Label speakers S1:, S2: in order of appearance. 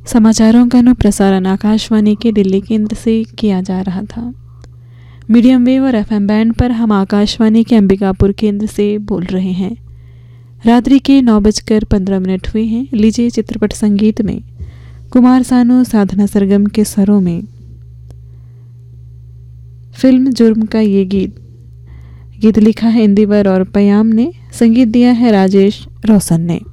S1: समाचारों का प्रसारण आकाशवाणी के दिल्ली केंद्र से किया जा रहा था। मीडियम वेव और एफएम बैंड पर हम आकाशवाणी के अंबिकापुर केंद्र से बोल रहे हैं। रात्रि के 9:15 हुए हैं। लीजिए चित्रपट संगीत में कुमार सानू साधना सरगम के स्वरों में फिल्म जुर्म का ये गीत लिखा है इंदिवर और पयाम ने, संगीत दिया है राजेश रोशन ने।